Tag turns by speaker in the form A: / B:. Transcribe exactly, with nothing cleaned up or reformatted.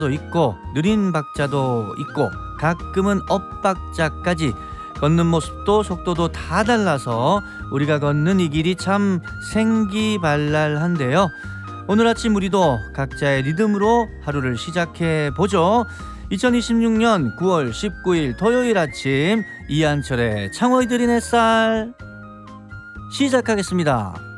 A: 있고 느린 박자도 있고 가끔은 엇박자까지 걷는 모습도 속도도 다 달라서 우리가 걷는 이 길이 참 생기발랄한데요. 오늘 아침 우리도 각자의 리듬으로 하루를 시작해 보죠. 이천이십육 년 구월 십구일 토요일 아침 이한철의 창호이들인 햇살 시작하겠습니다.